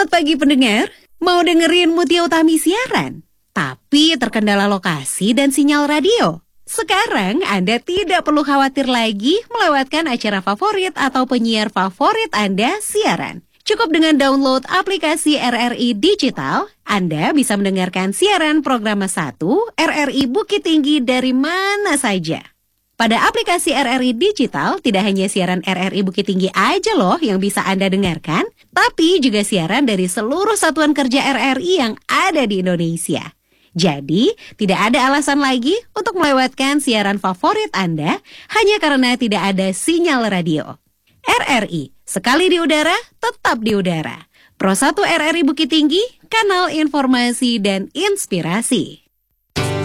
Selamat pagi pendengar, mau dengerin Mutia Utami siaran? Tapi terkendala lokasi dan sinyal radio. Sekarang Anda tidak perlu khawatir lagi melewatkan acara favorit atau penyiar favorit Anda siaran. Cukup dengan download aplikasi RRI Digital, Anda bisa mendengarkan siaran program 1 RRI Bukit Tinggi dari mana saja. Pada aplikasi RRI Digital, tidak hanya siaran RRI Bukit Tinggi aja loh yang bisa Anda dengarkan, tapi juga siaran dari seluruh satuan kerja RRI yang ada di Indonesia. Jadi, tidak ada alasan lagi untuk melewatkan siaran favorit Anda hanya karena tidak ada sinyal radio. RRI, sekali di udara, tetap di udara. Pro 1 RRI Bukit Tinggi, kanal informasi dan inspirasi.